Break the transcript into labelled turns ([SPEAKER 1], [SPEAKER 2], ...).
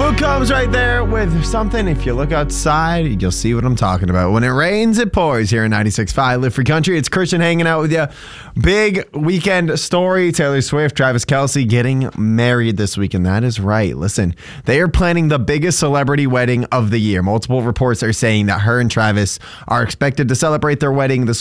[SPEAKER 1] Luke Combs right there with something. If you look outside, you'll see what I'm talking about. When it rains, it pours here in 96.5 Live Free Country. It's Christian hanging out with you. Big weekend story. Taylor Swift, Travis Kelce getting married this weekend. That is right. Listen, they are planning the biggest celebrity wedding of the year. Multiple reports are saying that her and Travis are expected to celebrate their wedding this